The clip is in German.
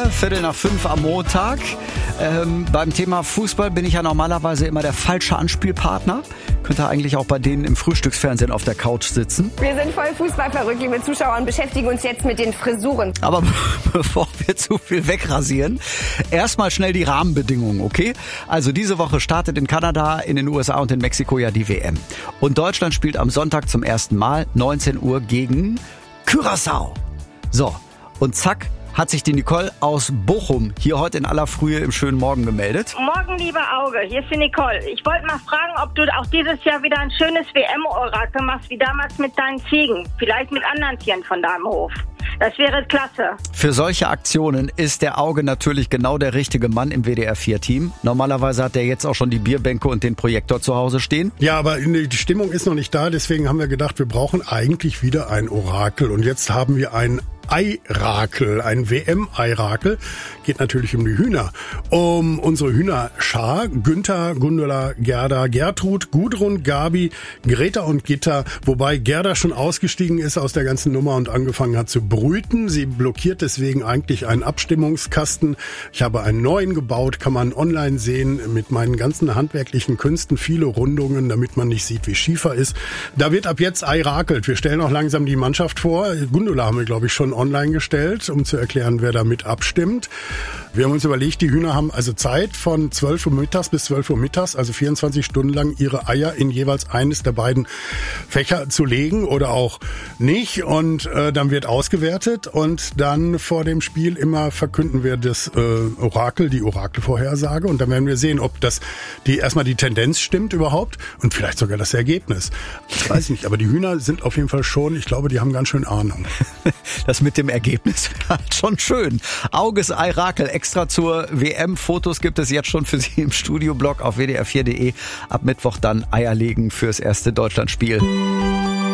4:15 am Montag. Beim Thema Fußball bin ich ja normalerweise immer der falsche Anspielpartner. Könnte eigentlich auch bei denen im Frühstücksfernsehen auf der Couch sitzen. Wir sind voll fußballverrückt, liebe Zuschauer, und beschäftigen uns jetzt mit den Frisuren. Aber bevor wir zu viel wegrasieren, erstmal schnell die Rahmenbedingungen, okay? Also diese Woche startet in Kanada, in den USA und in Mexiko ja die WM. Und Deutschland spielt am Sonntag zum ersten Mal 19 Uhr gegen Curaçao. So, und zack, hat sich die Nicole aus Bochum hier heute in aller Frühe im schönen Morgen gemeldet. Morgen, lieber Auge, hier ist die Nicole. Ich wollte mal fragen, ob du auch dieses Jahr wieder ein schönes WM-Orakel machst, wie damals mit deinen Ziegen. Vielleicht mit anderen Tieren von deinem Hof. Das wäre klasse. Für solche Aktionen ist der Auge natürlich genau der richtige Mann im WDR-4-Team. Normalerweise hat er jetzt auch schon die Bierbänke und den Projektor zu Hause stehen. Ja, aber die Stimmung ist noch nicht da. Deswegen haben wir gedacht, wir brauchen eigentlich wieder ein Orakel. Und jetzt haben wir ein Eirakel, ein WM-Eirakel. Geht natürlich um die Hühner. Um unsere Hühnerschar. Günther, Gundula, Gerda, Gertrud, Gudrun, Gabi, Greta und Gitta. Wobei Gerda schon ausgestiegen ist aus der ganzen Nummer und angefangen hat zu brüten. Sie blockiert deswegen eigentlich einen Abstimmungskasten. Ich habe einen neuen gebaut, kann man online sehen, mit meinen ganzen handwerklichen Künsten. Viele Rundungen, damit man nicht sieht, wie Schiefer ist. Da wird ab jetzt Eirakelt. Wir stellen auch langsam die Mannschaft vor. Gundula haben wir, glaube ich, schon online gestellt, um zu erklären, wer damit abstimmt. Wir haben uns überlegt, die Hühner haben also Zeit von 12 Uhr mittags bis 12 Uhr mittags, also 24 Stunden lang, ihre Eier in jeweils eines der beiden Fächer zu legen oder auch nicht. Und dann wird ausgewertet und dann vor dem Spiel immer verkünden wir das Orakel, die Orakelvorhersage. Und dann werden wir sehen, ob das erstmal die Tendenz stimmt überhaupt und vielleicht sogar das Ergebnis. Ich weiß nicht, aber die Hühner sind auf jeden Fall schon, ich glaube, die haben ganz schön Ahnung. Das mit dem Ergebnis wäre halt schon schön. Auges Eirakel, extra zur WM. Fotos gibt es jetzt schon für Sie im Studioblog auf wdr4.de. Ab Mittwoch dann Eier legen fürs erste Deutschlandspiel.